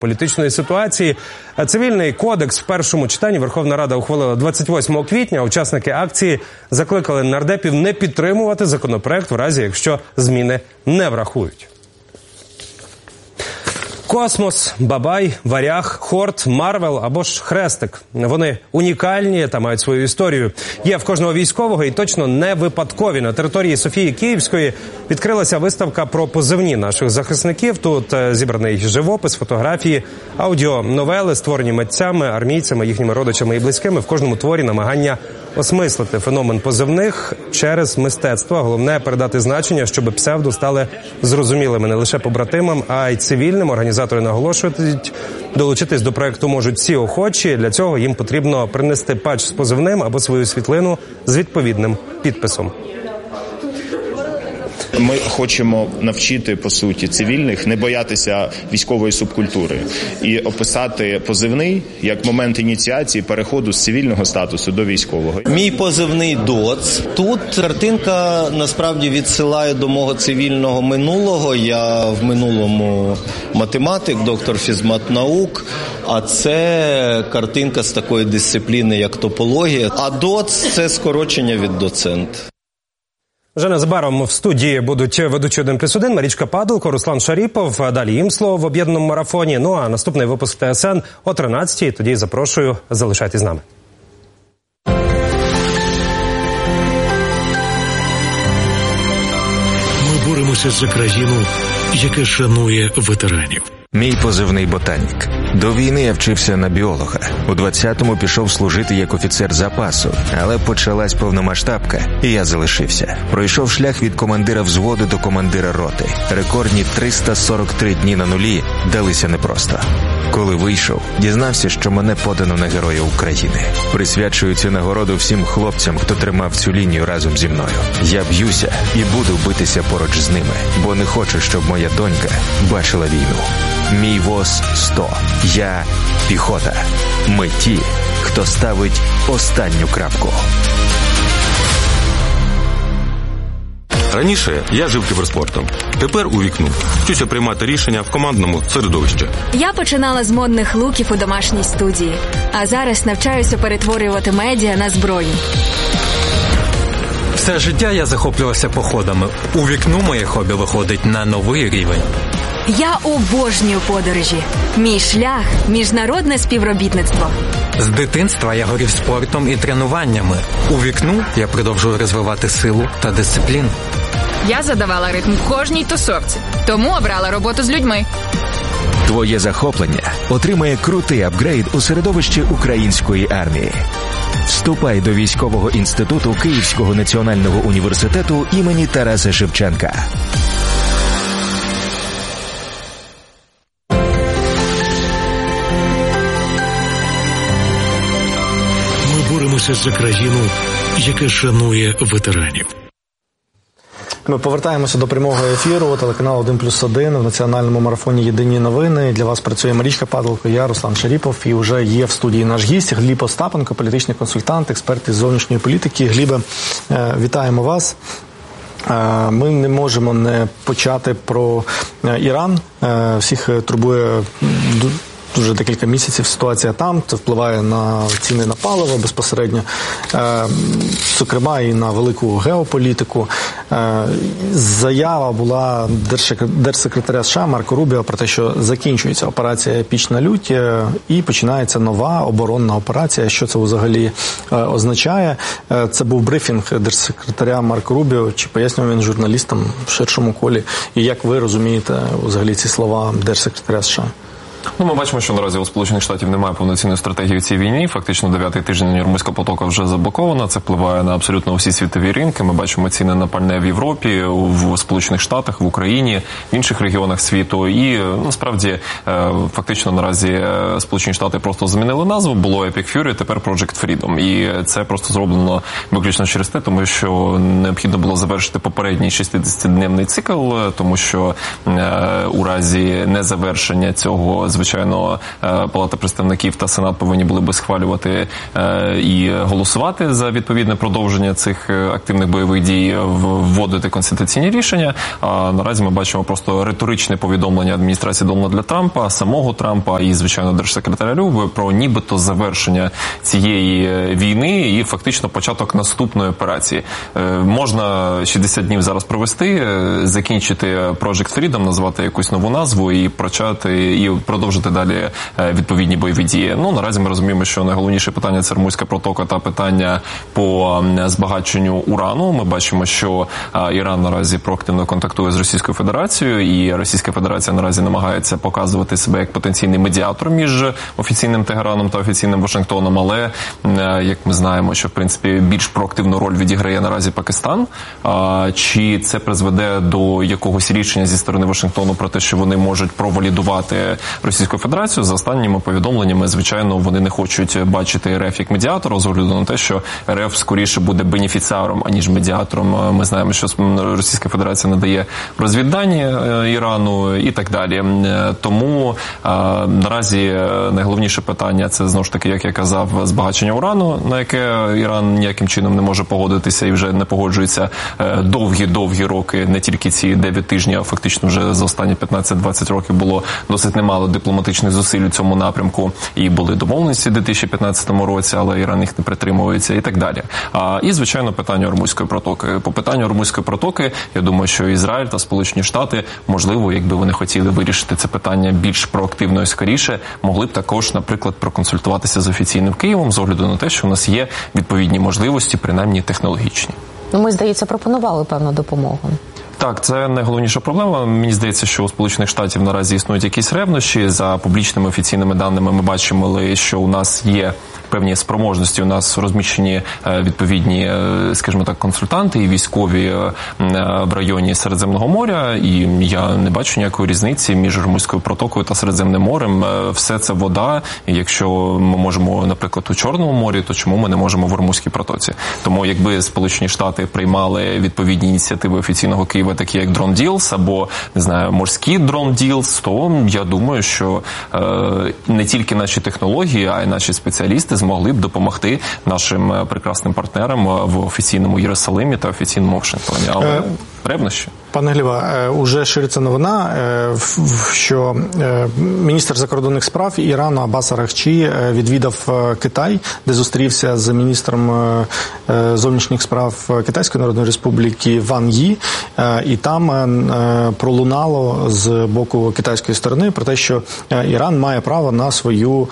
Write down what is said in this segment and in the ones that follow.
політичної ситуації. Цивільний кодекс в першому читанні Верховна Рада ухвалила 28 квітня. Учасники акції закликали нардепів не підтримувати законопроект в разі, якщо зміни не врахують. Космос, Бабай, Варяг, Хорт, Марвел або ж Хрестик. Вони унікальні та мають свою історію. Є в кожного військового і точно не випадкові. На території Софії Київської відкрилася виставка про позивні наших захисників. Тут зібраний живопис, фотографії, аудіоновели, створені митцями, армійцями, їхніми родичами і близькими. В кожному творі намагання осмислити феномен позивних через мистецтво. Головне – передати значення, щоб псевдо стали зрозумілими не лише побратимам, а й цивільним. Організатори наголошують, долучитись до проекту можуть всі охочі. Для цього їм потрібно принести патч з позивним або свою світлину з відповідним підписом. Ми хочемо навчити, по суті, цивільних не боятися військової субкультури і описати позивний як момент ініціації переходу з цивільного статусу до військового. Мій позивний ДОЦ. Тут картинка насправді відсилає до мого цивільного минулого. Я в минулому математик, доктор фізматнаук, а це картинка з такої дисципліни, як топологія. А ДОЦ – це скорочення від доцент. Вже незабаром в студії будуть ведучі 1+1 Марічка Падалко, Руслан Шаріпов. Далі їм слово в об'єднаному марафоні. Ну а наступний випуск ТСН о 13-й. Тоді запрошую, залишайтесь з нами. Ми боремося за країну, яка шанує ветеранів. Мій позивний ботанік. До війни я вчився на біолога. У 20-му пішов служити як офіцер запасу, але почалась повномасштабка, і я залишився. Пройшов шлях від командира взводу до командира роти. Рекордні 343 дні на нулі далися непросто. Коли вийшов, дізнався, що мене подано на Героя України. Присвячую цю нагороду всім хлопцям, хто тримав цю лінію разом зі мною. Я б'юся і буду битися поруч з ними, бо не хочу, щоб моя донька бачила війну. Мій ВОЗ 100. Я піхота. Ми ті, хто ставить останню крапку. Раніше я жив кіберспортом. Тепер у вікну. Вчуся приймати рішення в командному середовищі. Я починала з модних луків у домашній студії. А зараз навчаюся перетворювати медіа на зброю. Все життя я захоплювався походами. У вікну моє хобі виходить на новий рівень. Я обожнюю подорожі. Мій шлях – міжнародне співробітництво. З дитинства я горів спортом і тренуваннями. У вікну я продовжую розвивати силу та дисципліну. Я задавала ритм кожній тусовці, тому обрала роботу з людьми. Твоє захоплення отримає крутий апгрейд у середовищі української армії. Вступай до військового інституту Київського національного університету імені Тараса Шевченка. Ми боремося за країну, яка шанує ветеранів. Ми повертаємося до прямого ефіру телеканалу 1+1 в національному марафоні «Єдині новини». Для вас працює Марічка Падалко, я Руслан Шаріпов. І вже є в студії наш гість Гліб Остапенко, політичний консультант, експерт із зовнішньої політики. Глібе, вітаємо вас. Ми не можемо не почати про Іран. Всіх турбує дуже декілька місяців ситуація там, це впливає на ціни на паливо безпосередньо, зокрема і на велику геополітику. Заява була держсекретаря США Марко Рубіо про те, що закінчується операція «Епічна лють» і починається нова оборонна операція. Що це взагалі означає? Це був брифінг держсекретаря Марко Рубіо. Чи пояснював він журналістам в ширшому колі? І як ви розумієте взагалі ці слова держсекретаря США? Ми бачимо, що наразі у Сполучених Штатів немає повноцінної стратегії в цій війні. Фактично 9-й тиждень Нью-Йоркська потока вже заблокована. Це впливає на абсолютно усі світові ринки. Ми бачимо ціни на пальне в Європі, в Сполучених Штатах, в Україні, в інших регіонах світу. І насправді фактично наразі Сполучені Штати просто змінили назву. Було Epic Fury, тепер Project Freedom. І це просто зроблено виключно через те, тому що необхідно було завершити попередній 60-денний цикл, тому що у разі незавершення цього звичайно, Палата представників та Сенат повинні були би схвалювати і голосувати за відповідне продовження цих активних бойових дій, вводити конституційні рішення. А наразі ми бачимо просто риторичне повідомлення адміністрації Дональда Трампа, самого Трампа і, звичайно, держсекретаря Люби про нібито завершення цієї війни і фактично початок наступної операції. Можна 60 днів зараз провести, закінчити Project Freedom, назвати якусь нову назву і почати і продовжити далі відповідні бойові дії. Ну, наразі ми розуміємо, що найголовніше питання – це Ормузька протока та питання по збагаченню урану. Ми бачимо, що Іран наразі проактивно контактує з Російською Федерацією, і Російська Федерація наразі намагається показувати себе як потенційний медіатор між офіційним Тегераном та офіційним Вашингтоном, але, як ми знаємо, що, в принципі, більш проактивну роль відіграє наразі Пакистан. Чи це призведе до якогось рішення зі сторони Вашингтону про те, що вони можуть провалідувати Російську Федерацію? За останніми повідомленнями, звичайно, вони не хочуть бачити РФ як медіатора, з огляду на те, що РФ скоріше буде бенефіціаром, аніж медіатором. Ми знаємо, що Російська Федерація надає розвіддані Ірану і так далі. Тому наразі найголовніше питання – це, знову ж таки, як я казав, збагачення урану, на яке Іран ніяким чином не може погодитися і вже не погоджується довгі роки, не тільки ці 9 тижнів, а фактично вже за останні 15-20 років було досить немало дипломатичних зусиль у цьому напрямку, і були домовленості в 2015 році, але Іран їх не притримується і так далі. І, звичайно, питання Ормузької протоки. По питанню Ормузької протоки, я думаю, що Ізраїль та Сполучені Штати, можливо, якби вони хотіли вирішити це питання більш проактивно і скоріше, могли б також, наприклад, проконсультуватися з офіційним Києвом, з огляду на те, що у нас є відповідні можливості, принаймні технологічні. Ми, здається, пропонували певну допомогу. Так, це найголовніша проблема. Мені здається, що у Сполучених Штатів наразі існують якісь ревнощі. За публічними офіційними даними ми бачимо, що у нас є певні спроможності, у нас розміщені відповідні, скажімо так, консультанти і військові в районі Середземного моря, і я не бачу ніякої різниці між Ормузькою протокою та Середземним морем. Все це вода, і якщо ми можемо, наприклад, у Чорному морі, то чому ми не можемо в Ормузькій протоці? Тому якби Сполучені Штати приймали відповідні ініціативи офіційного Києва, такі як Drone Deals або, не знаю, морські Drone Deals, то я думаю, що не тільки наші технології, а й наші спеціалісти змогли б допомогти нашим прекрасним партнерам в офіційному Єрусалимі та офіційному Вашингтоні. Але ревнощі. Пане Гліва, уже шириться новина, що міністр закордонних справ Ірану Аббас Аракчі відвідав Китай, де зустрівся з міністром зовнішніх справ Китайської Народної Республіки Ван Ї, і там пролунало з боку китайської сторони про те, що Іран має право на свою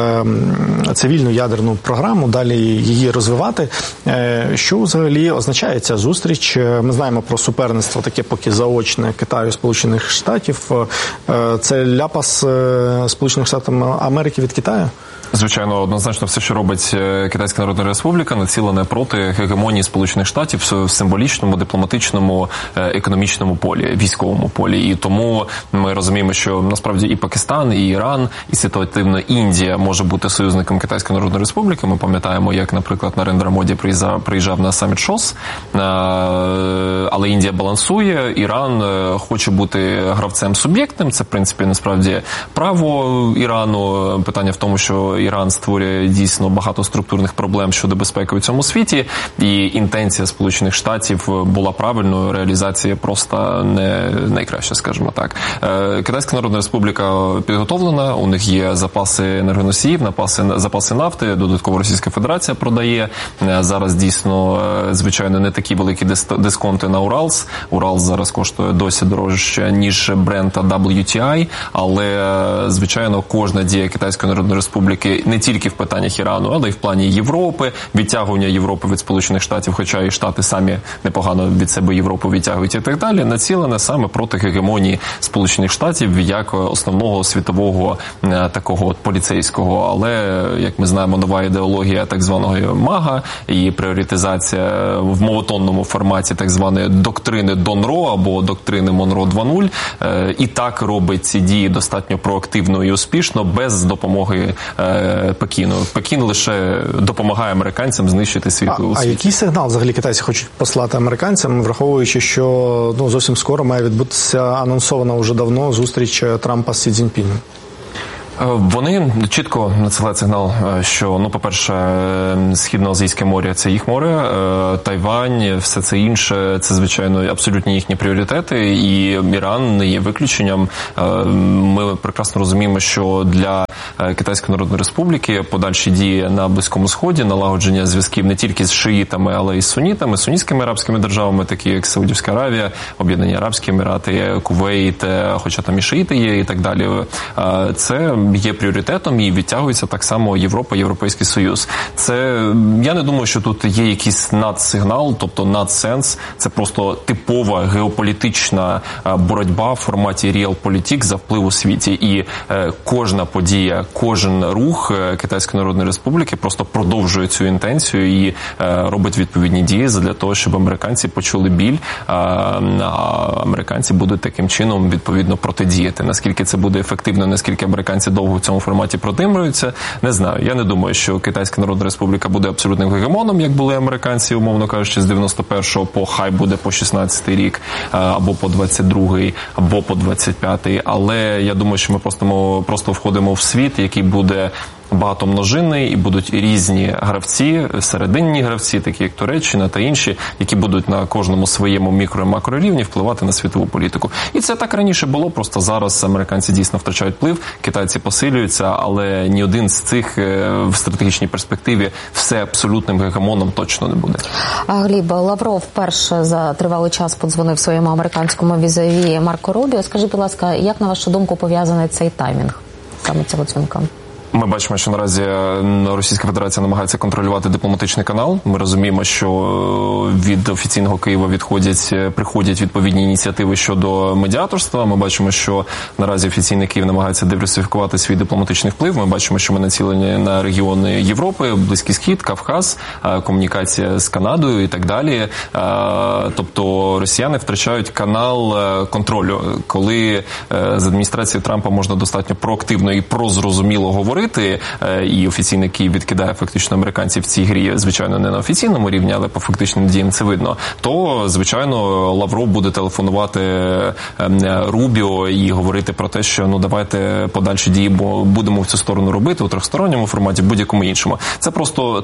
цивільну ядерну програму, далі її розвивати. Що взагалі означає ця зустріч? Ми знаємо про суперництво таке поки заочне Китаю, Сполучених Штатів. Це ляпас Сполучених Штатів Америки від Китаю? Звичайно, однозначно все, що робить Китайська Народна Республіка, націлене проти гегемонії Сполучених Штатів в символічному, дипломатичному, економічному полі, військовому полі. І тому ми розуміємо, що насправді і Пакистан, і Іран, і ситуативно Індія може бути союзником Китайської Народної Республіки. Ми пам'ятаємо, як, наприклад, Нарендра Моді приїжджав на саміт ШОС, але Індія балансує, Іран хоче бути гравцем суб'єктним. Це, в принципі, насправді право Ірану. Питання в тому, що Іран створює дійсно багато структурних проблем щодо безпеки у цьому світі, і інтенція Сполучених Штатів була правильною, реалізація просто не найкраща, скажімо так. Китайська Народна Республіка підготовлена, у них є запаси енергоносіїв, запаси нафти, додатково Російська Федерація продає. Зараз дійсно, звичайно, не такі великі дисконти на Уралс. Уралс зараз коштує досі дорожче, ніж Brent та WTI, але, звичайно, кожна дія Китайської Народної Республіки не тільки в питаннях Ірану, але й в плані Європи, відтягування Європи від Сполучених Штатів, хоча і Штати самі непогано від себе Європу відтягують і так далі, націлене саме проти гегемонії Сполучених Штатів як основного світового такого поліцейського. Але, як ми знаємо, нова ідеологія так званого МАГА і пріоритизація в монотонному форматі так званої доктрини Донро або доктрини Монро 2.0 і так робить ці дії достатньо проактивно і успішно, без допомоги Пекіну. Пекін лише допомагає американцям знищити світ у світі. А який сигнал взагалі китайці хочуть послати американцям, враховуючи, що зовсім скоро має відбутися анонсована вже давно зустріч Трампа з Сі Цзіньпінем? Вони чітко надсилають сигнал, що, ну, по-перше, Східноазійське море – це їх море, Тайвань, все це інше – це, звичайно, абсолютні їхні пріоритети, і Іран не є виключенням. Ми прекрасно розуміємо, що для Китайської Народної Республіки подальші дії на Близькому Сході, налагодження зв'язків не тільки з шиїтами, але й з сунітами, сунітськими арабськими державами, такі як Саудівська Аравія, Об'єднані Арабські Емірати, Кувейт, хоча там і шиїти є і так далі. Це є пріоритетом і відтягується так само Європа, Європейський Союз. Це, я не думаю, що тут є якийсь надсигнал, тобто надсенс. Це просто типова геополітична боротьба в форматі реалполітик за вплив у світі. І кожна подія, кожен рух Китайської Народної Республіки просто продовжує цю інтенцію і робить відповідні дії для того, щоб американці почули біль, а американці будуть таким чином відповідно протидіяти. Наскільки це буде ефективно, наскільки американці довго в цьому форматі протримуються, не знаю. Я не думаю, що Китайська Народна Республіка буде абсолютним гегемоном, як були американці, умовно кажучи, з 91-го по хай буде по 16-й рік, або по 22-й, або по 25-й. Але я думаю, що ми просто входимо в світ, який буде багатомножинний, і будуть різні гравці, серединні гравці, такі як Туреччина та інші, які будуть на кожному своєму мікро- і макрорівні впливати на світову політику. І це так раніше було, просто зараз американці дійсно втрачають вплив, китайці посилюються, але ні один з цих в стратегічній перспективі все абсолютним гегемоном точно не буде. Гліб, Лавров вперше за тривалий час подзвонив своєму американському візаві Марко Рубіо. Скажіть, будь ласка, як, на вашу думку, пов'язаний цей таймінг саме цього дзвінка? Ми бачимо, що наразі Російська Федерація намагається контролювати дипломатичний канал. Ми розуміємо, що від офіційного Києва приходять відповідні ініціативи щодо медіаторства. Ми бачимо, що наразі офіційний Київ намагається диверсифікувати свій дипломатичний вплив. Ми бачимо, що ми націлені на регіони Європи, Близький Схід, Кавказ, комунікація з Канадою і так далі. Тобто росіяни втрачають канал контролю. Коли з адміністрації Трампа можна достатньо проактивно і прозрозуміло говорити, і офіційний Київ відкидає фактично американців в цій грі, звичайно, не на офіційному рівні, але по фактичним діям це видно, то, звичайно, Лавров буде телефонувати Рубіо і говорити про те, що, ну, давайте подальші дії, бо будемо в цю сторону робити у трьохсторонньому форматі, в будь-якому іншому. Це просто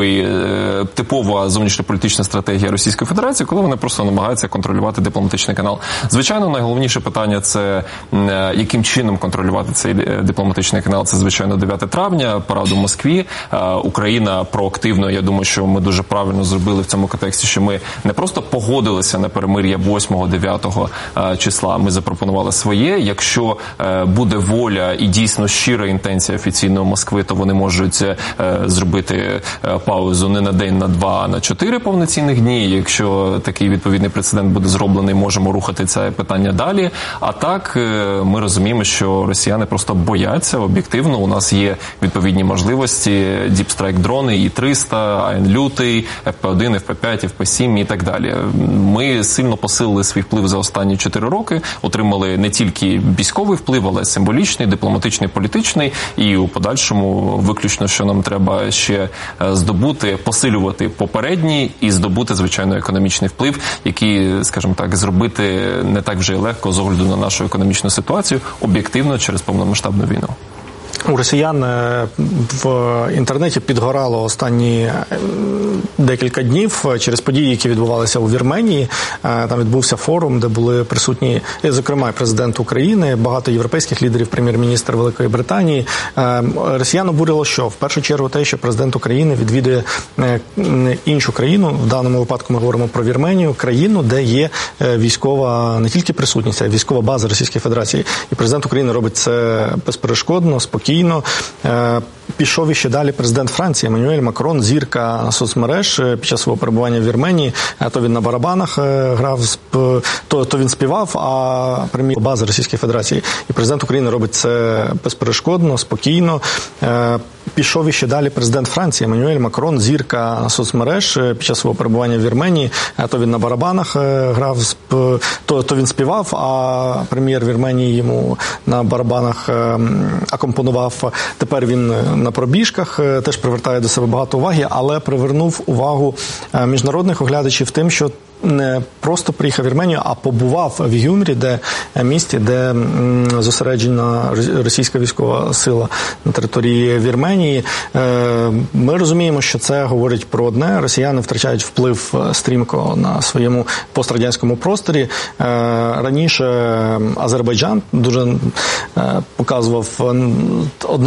типова зовнішньополітична стратегія Російської Федерації, коли вони просто намагаються контролювати дипломатичний канал. Звичайно, найголовніше питання – це яким чином контролювати цей дипломатичний канал. Це, звичайно, 9 травня, парад у Москві. Україна проактивно, я думаю, що ми дуже правильно зробили в цьому контексті, що ми не просто погодилися на перемир'я 8-9 числа, ми запропонували своє. Якщо буде воля і дійсно щира інтенція офіційної Москви, то вони можуть зробити паузу не на день, на 2, а на 4 повноцінних дні. Якщо такий відповідний прецедент буде зроблений, можемо рухати це питання далі. А так, ми розуміємо, що росіяни просто бояться об'єктивно. У нас є відповідні можливості, Deep Strike дрони, І-300, Айн Лютий, ФП-1, ФП-5, ФП-7 і так далі. Ми сильно посилили свій вплив за останні 4 роки, отримали не тільки військовий вплив, але символічний, дипломатичний, політичний, і у подальшому виключно, що нам треба ще здобути, посилювати попередній і здобути, звичайно, економічний вплив, який, скажімо так, зробити не так вже й легко з огляду на нашу економічну ситуацію, об'єктивно через повномасштабну війну. У росіян в інтернеті підгорало останні декілька днів через події, які відбувалися у Вірменії. Там відбувся форум, де були присутні, зокрема, президент України, багато європейських лідерів, прем'єр-міністр Великої Британії. Росіян обурило що? В першу чергу те, що президент України відвідує іншу країну, в даному випадку ми говоримо про Вірменію, країну, де є військова, не тільки присутність, а військова база Російської Федерації. І президент України робить це безперешкодно, спокійно. Пішов іще далі президент Франції Еммануель Макрон, зірка соцмереж під час свого перебування в Вірменії. То він на барабанах грав, то він співав, а прем'єр бази Російської Федерації. І президент України робить це безперешкодно, спокійно. Пішов іще далі президент Франції Еммануель Макрон, зірка соцмереж під час свого перебування в Вірменії. То він на барабанах грав, то він співав, а прем'єр Вірменії йому на барабанах акомпонував. Тепер він на пробіжках, теж привертає до себе багато уваги, але привернув увагу міжнародних оглядачів тим, що не просто приїхав в Вірменію, а побував в Гюмрі, місті, де зосереджена російська військова сила на території Вірменії. Ми розуміємо, що це говорить про одне. Росіяни втрачають вплив стрімко на своєму пострадянському просторі. Раніше Азербайджан дуже показував